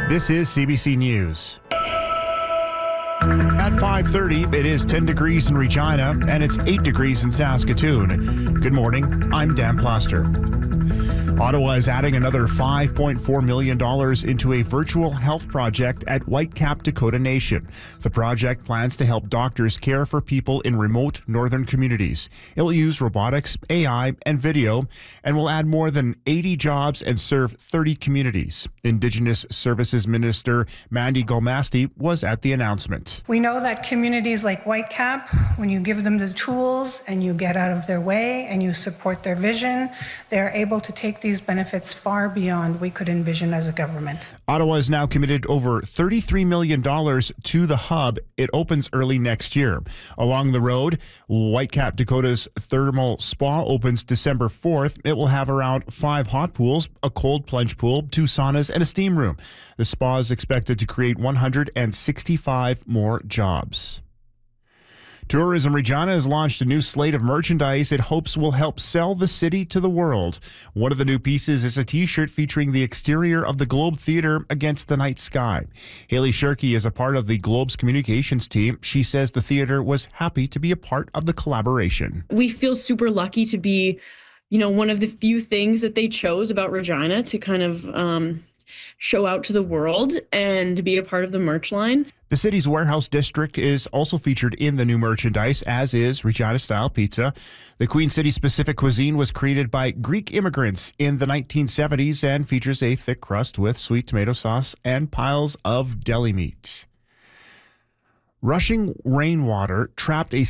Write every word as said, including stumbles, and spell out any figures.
This is C B C News. At five thirty, it is ten degrees in Regina and it's eight degrees in Saskatoon. Good morning, I'm Dan Plaster. Ottawa is adding another five point four million dollars into a virtual health project at Whitecap Dakota Nation. The project plans to help doctors care for people in remote northern communities. It will use robotics, A I, and video, and will add more than eighty jobs and serve thirty communities. Indigenous Services Minister Mandy Golmasti was at the announcement. We know that communities like Whitecap, when you give them the tools and you get out of their way and you support their vision, they're able to take these benefits far beyond we could envision as a government. Ottawa is now committed over thirty-three million dollars to the hub. It opens early next year. Along the road, Whitecap Dakota's thermal spa opens December fourth. It will have around five hot pools, a cold plunge pool, two saunas, and a steam room. The spa is expected to create one hundred sixty-five more jobs. Tourism Regina has launched a new slate of merchandise it hopes will help sell the city to the world. One of the new pieces is a t-shirt featuring the exterior of the Globe Theatre against the night sky. Haley Shirky is a part of the Globe's communications team. She says the theatre was happy to be a part of the collaboration. We feel super lucky to be, you know, one of the few things that they chose about Regina to kind of um, show out to the world and to be a part of the merch line. The city's warehouse district is also featured in the new merchandise, as is Regina-style pizza. The Queen City-specific cuisine was created by Greek immigrants in the nineteen seventies and features a thick crust with sweet tomato sauce and piles of deli meat. Rushing rainwater trapped a